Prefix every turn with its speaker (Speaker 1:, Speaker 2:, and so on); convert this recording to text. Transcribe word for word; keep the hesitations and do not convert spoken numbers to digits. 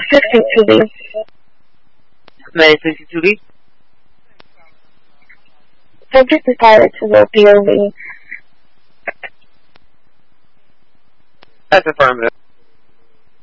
Speaker 1: sixty-two B.
Speaker 2: May sixty-two B?
Speaker 1: Subject decided to the P O V.
Speaker 2: That's affirmative.